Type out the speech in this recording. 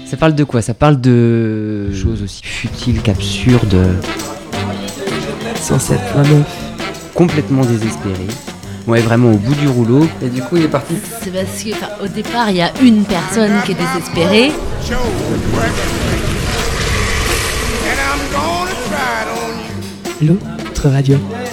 Ça parle de quoi ? Ça parle de choses aussi futiles qu'absurdes. Censé être plein neuf. Complètement désespéré. Ouais, vraiment au bout du rouleau. Et du coup, il est parti. C'est parce que, au départ, il y a une personne qui est désespérée. L'autre radio.